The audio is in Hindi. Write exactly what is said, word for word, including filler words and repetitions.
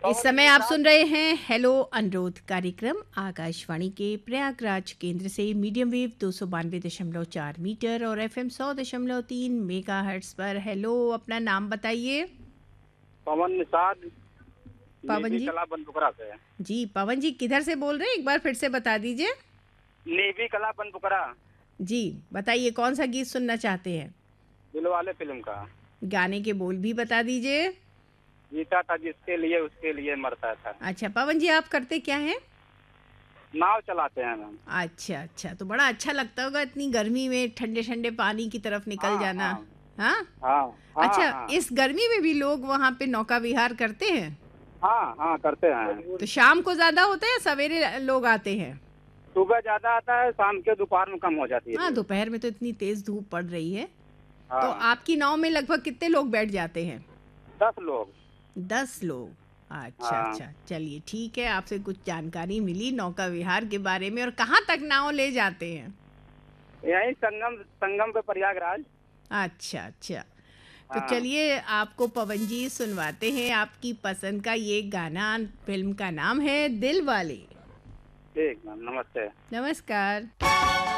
इस समय आप सुन रहे हैं हेलो अनुरोध कार्यक्रम आकाशवाणी के प्रयागराज केंद्र से मीडियम वेव दो सौ बानवे दशमलव चार मीटर और एफएम सौ दशमलव तीन मेगा हर्ट्स पर। हेलो, अपना नाम बताइए। पवन निषाद, पवन नेवी जी। कला बनपुकरा से। जी पवन जी, किधर से बोल रहे हैं, एक बार फिर से बता दीजिए। नेवी कला बनपुकरा। जी बताइए, कौन सा गीत सुनना चाहते हैं? दिलवाले फिल्म का। गाने के बोल भी बता दीजिए। जीता था जिसके लिए उसके लिए मरता था। अच्छा पवन जी, आप करते क्या हैं? नाव चलाते हैं मैम। अच्छा अच्छा, तो बड़ा अच्छा लगता होगा इतनी गर्मी में ठंडे ठंडे पानी की तरफ निकल हाँ जाना। हाँ हाँ। हाँ हाँ अच्छा, हाँ इस गर्मी में भी लोग वहाँ पे नौका विहार करते हैं? हाँ हाँ करते हैं। तो शाम को ज्यादा होता है, सवेरे लोग आते हैं? सुबह ज्यादा आता है, शाम के दोपहर में कम हो जाती है हाँ, भीड़। दोपहर में तो इतनी तेज धूप पड़ रही है। तो हाँ, आपकी नाव में लगभग कितने लोग बैठ जाते हैं? दस लोग। दस लोग। अच्छा हाँ, अच्छा, चलिए ठीक है, आपसे कुछ जानकारी मिली नौका विहार के बारे में। और कहाँ तक नाव ले जाते हैं? यही संगम संगम पे प्रयागराज। अच्छा अच्छा, तो हाँ चलिए आपको पवन जी सुनवाते हैं आपकी पसंद का ये गाना। फिल्म का नाम है दिल वाले। ठीक मैम, नमस्ते। नमस्कार।